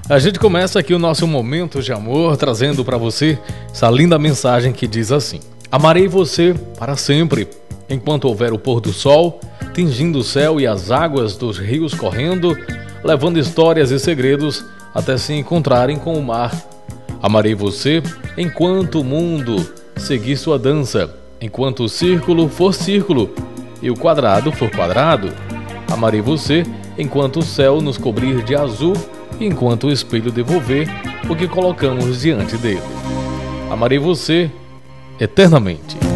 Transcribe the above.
A gente começa aqui o nosso momento de amor, trazendo para você essa linda mensagem que diz assim: amarei você para sempre, enquanto houver o pôr do sol, tingindo o céu e as águas dos rios correndo, levando histórias e segredos até se encontrarem com o mar. Amarei você enquanto o mundo seguir sua dança, enquanto o círculo for círculo e o quadrado for quadrado. Amarei você enquanto o céu nos cobrir de azul e enquanto o espelho devolver o que colocamos diante dele. Amarei você eternamente.